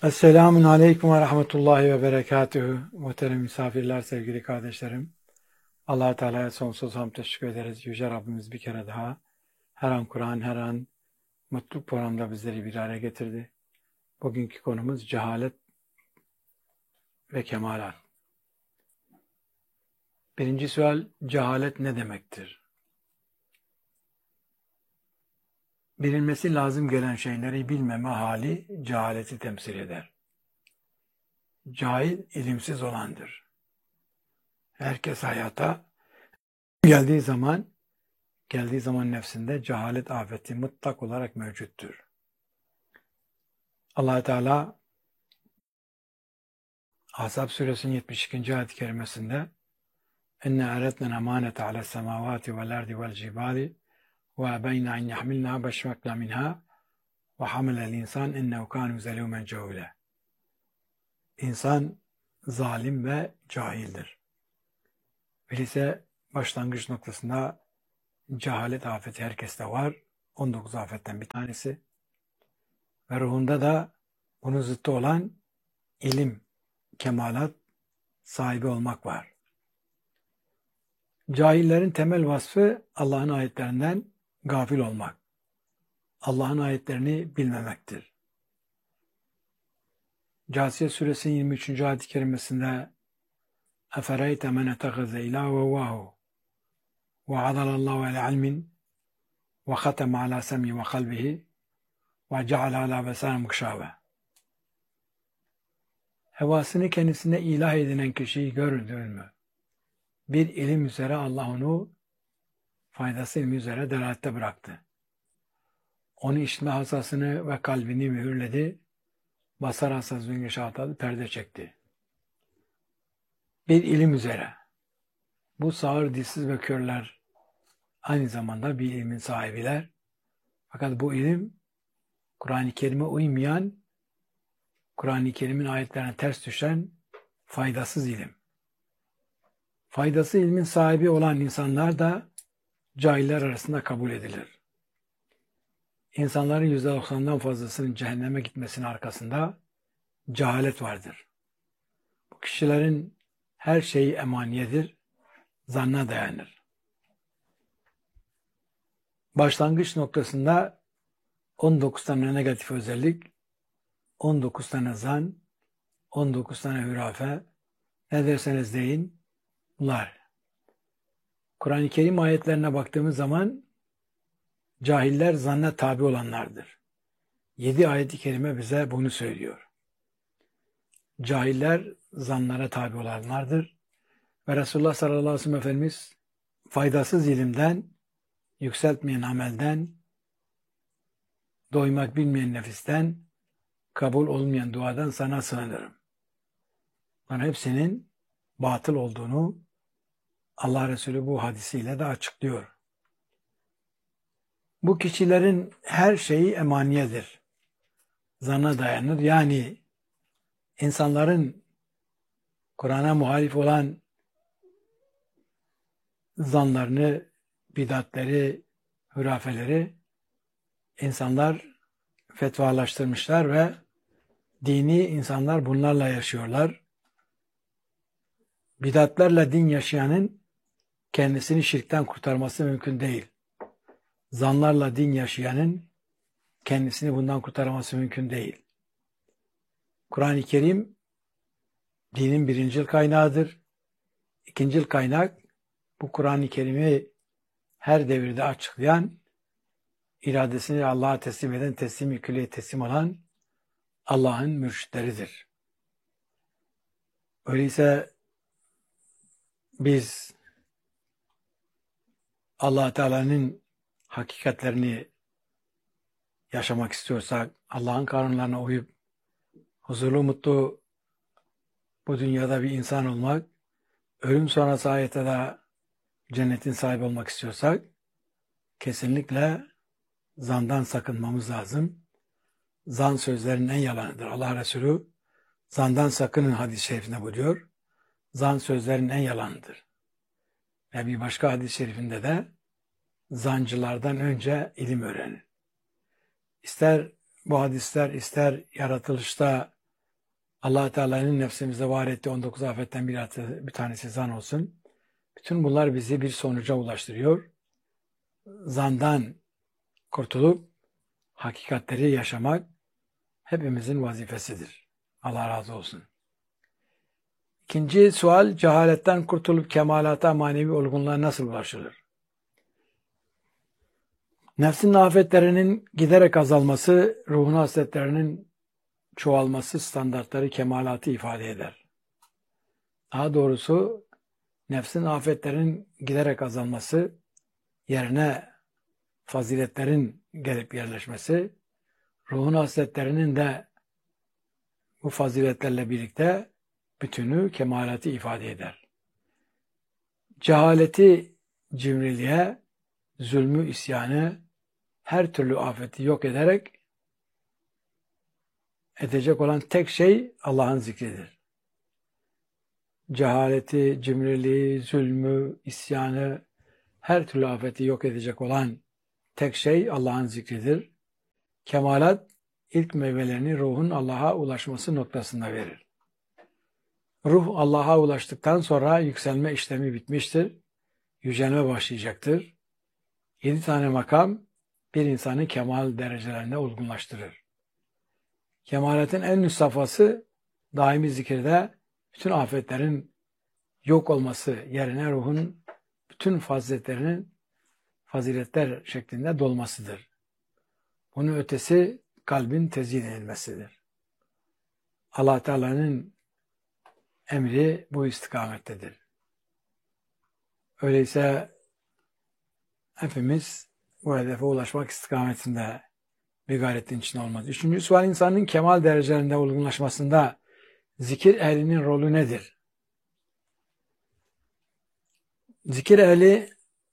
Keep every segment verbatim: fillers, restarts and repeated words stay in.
Esselamun Aleyküm ve Rahmetullahi ve Berekatühü. Muhterem misafirler, sevgili kardeşlerim. Allah-u Teala'ya sonsuz hamd teşekkür ederiz. Yüce Rabbimiz bir kere daha her an Kur'an, her an mutlu programda bizleri bir araya getirdi. Bugünkü konumuz cehalet ve kemalat. Birinci sual, cehalet ne demektir? Bilinmesi lazım gelen şeyleri bilmeme hali cehaleti temsil eder. Cahil, ilimsiz olandır. Herkes hayata geldiği zaman, geldiği zaman nefsinde cehalet afeti mutlak olarak mevcuttur. Allah Teala Ahzab suresinin yetmiş ikinci ayet-i kerimesinde "Enne eretnen emanete ala semavati vel ardi vel cibali ve ebeyna en yahmilna beşmekna minha ve hamelel insan ennehu kânu zelûmen cehûle." İnsan zalim ve cahildir. Öyleyse başlangıç noktasında cehalet afeti herkeste var. on dokuz afetten bir tanesi. Ve ruhunda da bunun zıttı olan ilim, kemalat sahibi olmak var. Cahillerin temel vasfı Allah'ın ayetlerinden gafil olmak. Allah'ın ayetlerini bilmemektir. Câsiye suresinin yirmi üçüncü ayet-i kerimesinde اَفَرَيْتَ مَنَ اتَّخَذَ اِلَٰهَ وَوَاهُ وَعَضَلَ اللّٰهُ عَلَى عِلْمٍ وَخَتَمَ عَلَى سَمْعِهِ وَقَلْبِهِ وَجَعَلَ عَلَى بَصَارِهِ غِشَاوَةً. Hevasını kendisine ilah edinen kişiyi gördün mü? Bir ilim üzere Allah onu faydası ilmi üzere delalette bıraktı. Onu işitme hassasını ve kalbini mühürledi. Basar hassasını yaşatadı, perde çekti. Bir ilim üzere. Bu sağır, dilsiz ve körler aynı zamanda bir ilmin sahibiler. Fakat bu ilim Kur'an-ı Kerim'e uymayan, Kur'an-ı Kerim'in ayetlerine ters düşen faydasız ilim. Faydası ilmin sahibi olan insanlar da cahiller arasında kabul edilir. İnsanların yüzde doksandan fazlasının cehenneme gitmesinin arkasında cehalet vardır. Bu kişilerin her şeyi emaniyedir, zanna dayanır. Başlangıç noktasında on dokuz tane negatif özellik, on dokuz tane zan, on dokuz tane hürafe, ne derseniz deyin, bunlar. Kur'an-ı Kerim ayetlerine baktığımız zaman cahiller zanna tabi olanlardır. Yedi ayet-i kerime bize bunu söylüyor. Cahiller zanlara tabi olanlardır. Ve Resulullah sallallahu aleyhi ve sellem Efendimiz faydasız ilimden, yükseltmeyen amelden, doymak bilmeyen nefisten, kabul olmayan duadan sana sığınırım. Bunların hepsinin batıl olduğunu Allah Resulü bu hadisiyle de açıklıyor. Bu kişilerin her şeyi emaniyedir. Zanna dayanır. Yani insanların Kur'an'a muhalif olan zanlarını, bidatleri, hürafeleri insanlar fetvalaştırmışlar ve dini insanlar bunlarla yaşıyorlar. Bidatlerle din yaşayanın kendisini şirkten kurtarması mümkün değil. Zanlarla din yaşayanın kendisini bundan kurtarması mümkün değil. Kur'an-ı Kerim dinin birincil kaynağıdır. İkincil kaynak bu Kur'an-ı Kerim'i her devirde açıklayan, iradesini Allah'a teslim eden, teslim-i külliye teslim olan Allah'ın mürşitleridir. Öyleyse biz Allah Teala'nın hakikatlerini yaşamak istiyorsak, Allah'ın kanunlarına uyup huzurlu, mutlu bu dünyada bir insan olmak, ölüm sonrası ayette de cennetin sahibi olmak istiyorsak, kesinlikle zandan sakınmamız lazım. Zan sözlerin en yalanıdır. Allah Resulü zandan sakının hadis-i şerifinde buyuruyor. Zan sözlerin en yalanıdır. Ve bir başka hadis-i şerifinde de zancılardan önce ilim öğrenin. İster bu hadisler, ister yaratılışta Allah Teala'nın nefsimizde var ettiği on dokuz afetten bir, bir tanesi zan olsun. Bütün bunlar bizi bir sonuca ulaştırıyor. Zandan kurtulup hakikatleri yaşamak hepimizin vazifesidir. Allah razı olsun. İkinci sual, cehaletten kurtulup kemalata, manevi olgunluğa nasıl ulaşılır? Nefsin afetlerinin giderek azalması, ruhun hasletlerinin çoğalması standartları kemalatı ifade eder. Daha doğrusu nefsin afetlerinin giderek azalması, yerine faziletlerin gelip yerleşmesi, ruhun hasletlerinin de bu faziletlerle birlikte bütünü, kemalatı ifade eder. Cehaleti, cimriliğe, zulmü, isyanı, her türlü afeti yok ederek edecek olan tek şey Allah'ın zikridir. Cehaleti, cimriliği, zulmü, isyanı, her türlü afeti yok edecek olan tek şey Allah'ın zikridir. Kemalat, ilk meyvelerini ruhun Allah'a ulaşması noktasında verir. Ruh Allah'a ulaştıktan sonra yükselme işlemi bitmiştir. Yücelme başlayacaktır. Yedi tane makam bir insanı kemal derecelerine olgunlaştırır. Kemaletin en üst safhası daimi zikirde bütün afetlerin yok olması yerine ruhun bütün faziletlerinin faziletler şeklinde dolmasıdır. Bunun ötesi kalbin tezyin edilmesidir. Allah Teala'nın emri bu istikamettedir. Öyleyse hepimiz bu hedefe ulaşmak istikametinde bir gayretin içinde olmaz. Üçüncü sual, insanın kemal derecelerinde olgunlaşmasında zikir ehlinin rolü nedir? Zikir ehli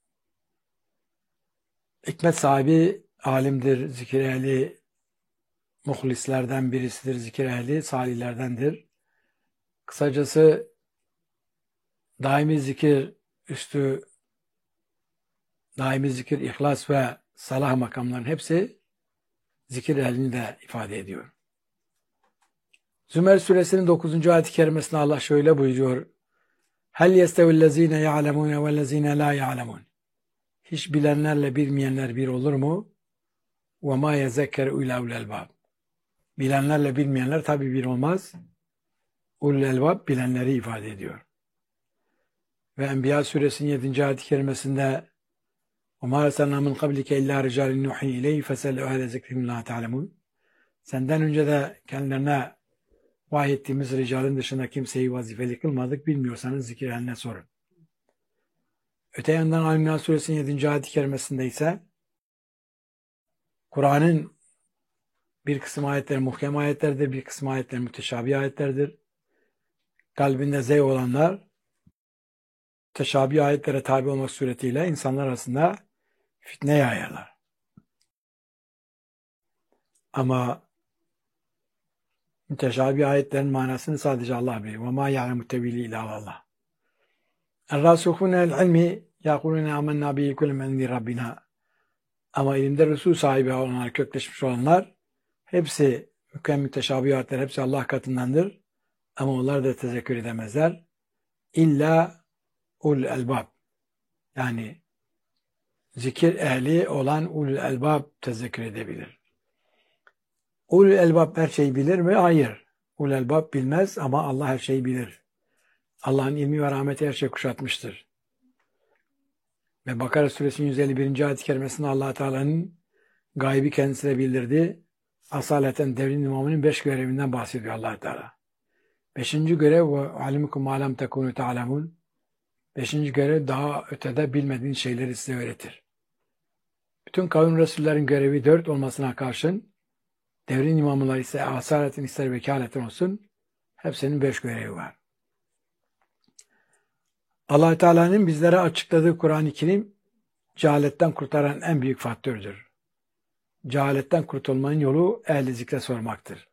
hikmet sahibi alimdir. Zikir ehli muhlislerden birisidir. Zikir ehli salihlerdendir. Kısacası daimi zikir üstü, daimi zikir, ihlas ve salah makamların hepsi zikir ehlini de ifade ediyor. Zümer suresinin dokuzuncu ayet-i kerimesinde Allah şöyle buyuruyor. Hel yestevillezine ya'lemune vellezine la ya'lemun. Hiç bilenlerle bilmeyenler bir olur mu? Ve ma yezekkeru illa ulul elbab. Bilenlerle bilmeyenler tabi bir olmaz. Ulul elbab bilenleri ifade ediyor. Ve Enbiya suresinin yedinci ayet-i kerimesinde وَمَا أَرْسَلْنَا مِنْ قَبْلِكَ إِلَّا رِجَالٍ نُوحِي إِلَيْهِ فَسَلُوا أَهْلَ ذِكْرِ إِنْ لَا تَعْلَمُونَ. Senden önce de kendilerine vahyettiğimiz ricalin dışında kimseyi vazifeli kılmadık. Bilmiyorsanız zikir ehline sorun. Öte yandan Al-İmran suresinin yedinci ayet-i kerimesinde ise Kur'an'ın bir kısım ayetleri muhkem ayetlerdir, bir kısım ayetleri müteşabih ayetlerdir. Kalbinde zevk olanlar müteşabih ayetlere tabi olmak suretiyle insanlar arasında fitne yayarlar. Ama müteşabih ayetlerin manasını sadece Allah bilir. وَمَا يَعْلَمُ تَوِيلِ اِلَّا اللّٰهِ الرَّاسُخُونَ الْعِلْمِ يَقُولُونَ آمَنَّا بِهِ كُلٌّ مِنْ عِندِ رَبِّنَا. Ama ilimde Resul sahibi olanlar, kökleşmiş olanlar hepsi mükemmel müteşabih ayetler, hepsi Allah katındandır. Ama onlar da tezekkür edemezler. İlla ul elbab. Yani zikir ehli olan ulul elbab tezekkür edebilir. Ulul elbab her şeyi bilir mi? Hayır. Ulul elbab bilmez ama Allah her şeyi bilir. Allah'ın ilmi ve rahmeti her şeyi kuşatmıştır. Ve Bakara suresinin yüz elli birinci ayet-i kerimesinde Allah Teala'nın gaybi kendisine bildirdiği asaleten devrin imamının beş görevinden bahsediyor Allah Teala. Beşinci görev ve alimukum ma lam tekunu ta'lemun. Beşinci görev daha ötede bilmediğin şeyleri size öğretir. Bütün kavim Resullerin görevi dört olmasına karşın devrin imamlar ise asaletin ister vekaletin olsun hepsinin beş görevi var. Allah Teala'nın bizlere açıkladığı Kur'an-ı Kerim cehaletten kurtaran en büyük faktördür. Cehaletten kurtulmanın yolu ehli zikre sormaktır.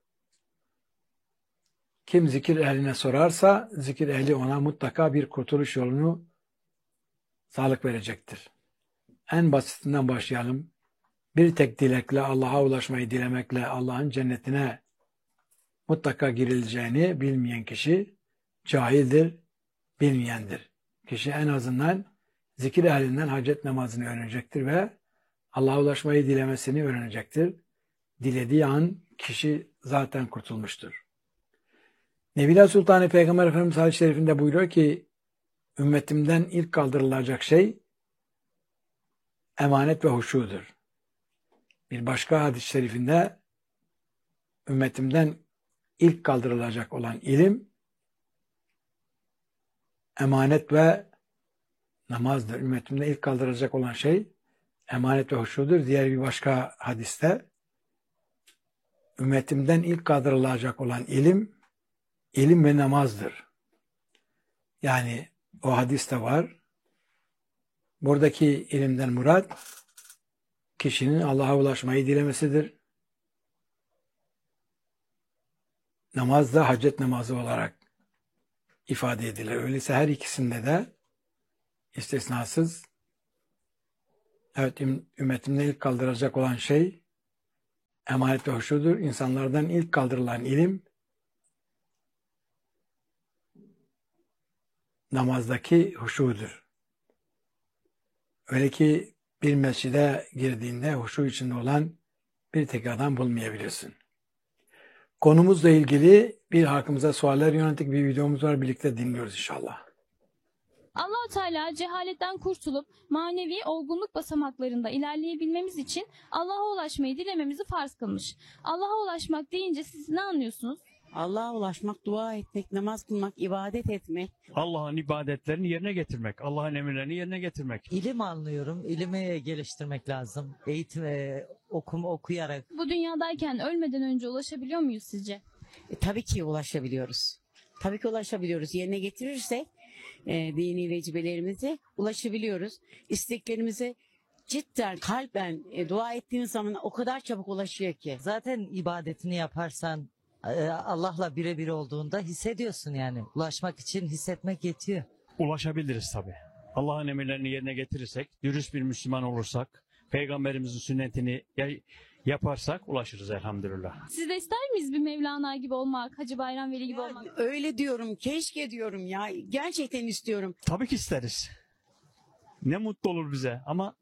Kim zikir ehline sorarsa zikir ehli ona mutlaka bir kurtuluş yolunu sağlık verecektir. En basitinden başlayalım. Bir tek dilekle Allah'a ulaşmayı dilemekle Allah'ın cennetine mutlaka girileceğini bilmeyen kişi cahildir, bilmeyendir. Kişi en azından zikir ehlinden hacet namazını öğrenecektir ve Allah'a ulaşmayı dilemesini öğrenecektir. Dilediği an kişi zaten kurtulmuştur. Nebiler Sultanı Peygamber Efendimiz hadis-i şerifinde buyuruyor ki, ümmetimden ilk kaldırılacak şey emanet ve huşudur. Bir başka hadis-i şerifinde ümmetimden ilk kaldırılacak olan ilim emanet ve namazdır. Ümmetimde ilk kaldırılacak olan şey emanet ve huşudur. Diğer bir başka hadiste ümmetimden ilk kaldırılacak olan ilim ilim ve namazdır. Yani o hadiste var. Buradaki ilimden murat kişinin Allah'a ulaşmayı dilemesidir. Namaz da hacet namazı olarak ifade edilir. Öyleyse her ikisinde de istisnasız evet ümmetimden ilk kaldıracak olan şey emanet ve huşudur. İnsanlardan ilk kaldırılan ilim namazdaki huşudur. Öyle ki bir mescide girdiğinde huşu içinde olan bir tek adam bulmayabilirsin. Konumuzla ilgili bir halkımıza sualler yönelik bir videomuz var. Birlikte dinliyoruz inşallah. Allah-u Teala cehaletten kurtulup manevi olgunluk basamaklarında ilerleyebilmemiz için Allah'a ulaşmayı dilememizi farz kılmış. Allah'a ulaşmak deyince siz ne anlıyorsunuz? Allah'a ulaşmak, dua etmek, namaz kılmak, ibadet etmek. Allah'ın ibadetlerini yerine getirmek, Allah'ın emirlerini yerine getirmek. İlim anlıyorum, ilimi geliştirmek lazım. Eğitim, e, okuma okuyarak. Bu dünyadayken ölmeden önce ulaşabiliyor muyuz sizce? E, tabii ki ulaşabiliyoruz. Tabii ki ulaşabiliyoruz. Yerine getirirsek e, dini vecibelerimizi ulaşabiliyoruz. İsteklerimize cidden kalben e, dua ettiğimiz zaman o kadar çabuk ulaşıyor ki. Zaten ibadetini yaparsan e, Allah'la birebir olduğunda hissediyorsun yani. Ulaşmak için hissetmek yetiyor. Ulaşabiliriz tabii. Allah'ın emirlerini yerine getirirsek, dürüst bir Müslüman olursak, Peygamberimizin sünnetini yaparsak ulaşırız elhamdülillah. Siz de ister miyiz bir Mevlana gibi olmak, Hacı Bayram Veli gibi olmak? Öyle diyorum, keşke diyorum ya. Gerçekten istiyorum. Tabii ki isteriz. Ne mutlu olur bize ama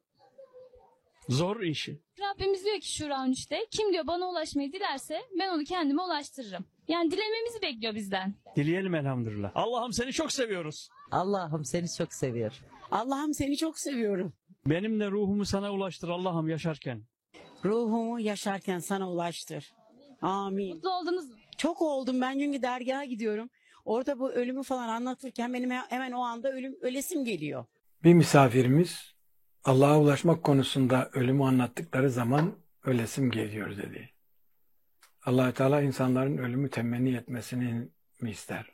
zor işi. Rabbimiz diyor ki Şura on üçte, kim diyor bana ulaşmayı dilerse ben onu kendime ulaştırırım. Yani dilememizi bekliyor bizden. Dileyelim elhamdülillah. Allah'ım seni çok seviyoruz. Allah'ım seni çok seviyor. Allah'ım seni çok seviyorum. Benim de ruhumu sana ulaştır Allah'ım yaşarken. Ruhumu yaşarken sana ulaştır. Amin. Mutlu oldunuz mu? Çok oldum. Ben çünkü dergaha gidiyorum. Orada bu ölümü falan anlatırken benim hemen o anda ölüm ölesim geliyor. Bir misafirimiz Allah'a ulaşmak konusunda ölümü anlattıkları zaman ölesim geliyor dedi. Allah-u Teala insanların ölümü temenni etmesini mi ister?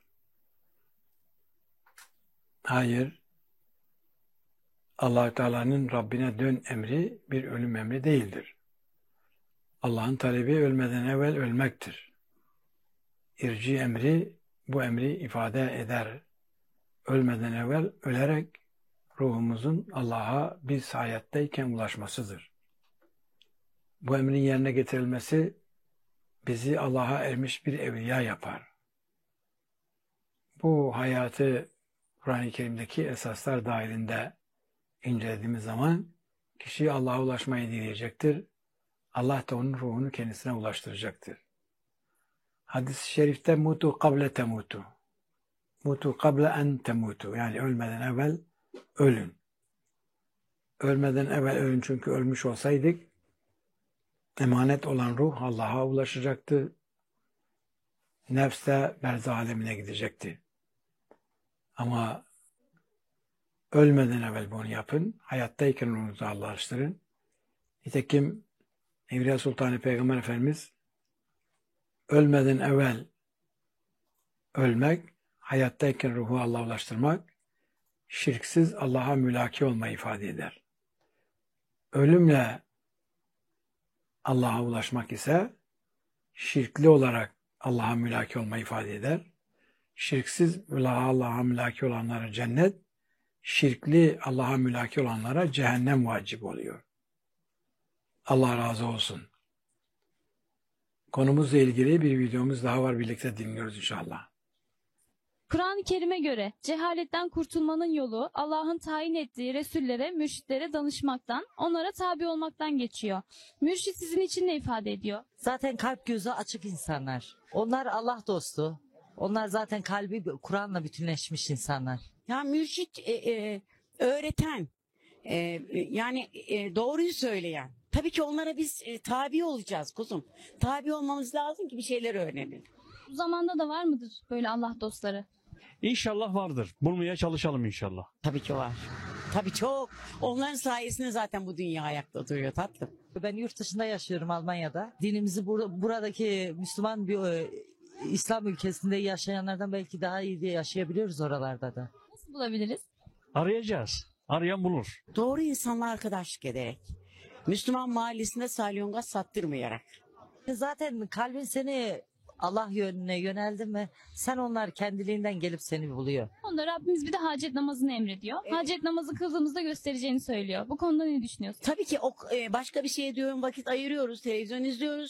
Hayır. Allah-u Teala'nın Rabbine dön emri bir ölüm emri değildir. Allah'ın talebi ölmeden evvel ölmektir. İrci emri bu emri ifade eder. Ölmeden evvel ölerek ruhumuzun Allah'a biz hayattayken ulaşmasıdır. Bu emrin yerine getirilmesi bizi Allah'a ermiş bir evliya yapar. Bu hayatı Kur'an-ı Kerim'deki esaslar dahilinde incelediğimiz zaman kişi Allah'a ulaşmayı dileyecektir. Allah da onun ruhunu kendisine ulaştıracaktır. Hadis-i şerifte mutu kable temutu. Mutu kable en temutu. Yani ölmeden evvel ölün. Ölmeden evvel ölün çünkü ölmüş olsaydık emanet olan ruh Allah'a ulaşacaktı. Nefs de berzah alemine gidecekti. Ama ölmeden evvel bunu yapın. Hayattayken ruhunuzu Allah'a ulaştırın. Nitekim Evliya Sultanı Peygamber Efendimiz ölmeden evvel ölmek, hayattayken ruhu Allah'a ulaştırmak, şirksiz Allah'a mülaki olmayı ifade eder. Ölümle Allah'a ulaşmak ise şirkli olarak Allah'a mülaki olmayı ifade eder. Şirksiz Allah'a mülaki olanlara cennet, şirkli Allah'a mülaki olanlara cehennem vacip oluyor. Allah razı olsun. Konumuzla ilgili bir videomuz daha var, birlikte dinliyoruz inşallah. Kur'an-ı Kerim'e göre cehaletten kurtulmanın yolu Allah'ın tayin ettiği Resullere, mürşitlere danışmaktan, onlara tabi olmaktan geçiyor. Mürşit sizin için ne ifade ediyor? Zaten kalp gözü açık insanlar. Onlar Allah dostu. Onlar zaten kalbi Kur'an'la bütünleşmiş insanlar. Ya mürşit e, e, öğreten, e, yani e, doğruyu söyleyen. Tabii ki onlara biz e, tabi olacağız kuzum. Tabi olmamız lazım ki bir şeyler öğrenelim. Bu zamanda da var mıdır böyle Allah dostları? İnşallah vardır. Bulmaya çalışalım inşallah. Tabii ki var. Tabii çok. Onların sayesinde zaten bu dünya ayakta duruyor tatlım. Ben yurt dışında yaşıyorum, Almanya'da. Dinimizi bur- buradaki Müslüman bir e, İslam ülkesinde yaşayanlardan belki daha iyi diye yaşayabiliyoruz oralarda da. Nasıl bulabiliriz? Arayacağız. Arayan bulur. Doğru insanla arkadaşlık ederek. Müslüman mahallesinde salyonga sattırmayarak. Zaten kalbin seni Allah yönüne yöneldi mi sen onlar kendiliğinden gelip seni buluyor. Onda Rabbimiz bir de hacet namazını emrediyor. Evet. Hacet namazı kıldığımızda göstereceğini söylüyor. Bu konuda ne düşünüyorsun? Tabii ki o, e, başka bir şeye diyorum vakit ayırıyoruz, televizyon izliyoruz.